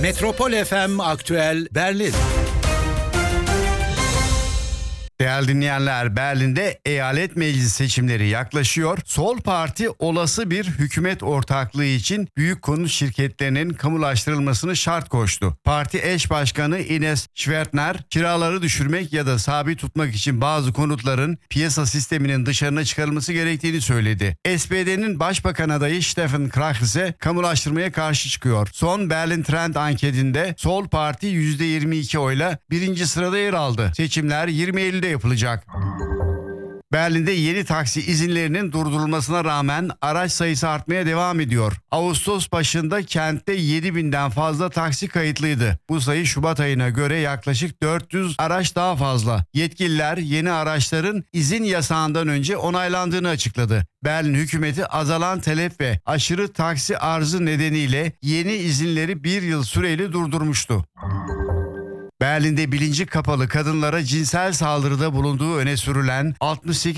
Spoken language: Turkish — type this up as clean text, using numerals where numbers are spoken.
Metropol FM Aktüel Berlin. Değerli dinleyenler, Berlin'de eyalet meclis seçimleri yaklaşıyor. Sol Parti olası bir hükümet ortaklığı için büyük konut şirketlerinin kamulaştırılmasını şart koştu. Parti eş başkanı Ines Schwertner, kiraları düşürmek ya da sabit tutmak için bazı konutların piyasa sisteminin dışarına çıkarılması gerektiğini söyledi. SPD'nin başbakan adayı Steffen Krach ise kamulaştırmaya karşı çıkıyor. Son Berlin Trend anketinde Sol Parti %22 oyla birinci sırada yer aldı. Seçimler 20 Eylül'de yapılacak. Berlin'de yeni taksi izinlerinin durdurulmasına rağmen araç sayısı artmaya devam ediyor. Ağustos başında kentte 7.000'den fazla taksi kayıtlıydı. Bu sayı Şubat ayına göre yaklaşık 400 araç daha fazla. Yetkililer yeni araçların izin yasağından önce onaylandığını açıkladı. Berlin hükümeti azalan talep ve aşırı taksi arzı nedeniyle yeni izinleri bir yıl süreyle durdurmuştu. Berlin'de bilinci kapalı kadınlara cinsel saldırıda bulunduğu öne sürülen 68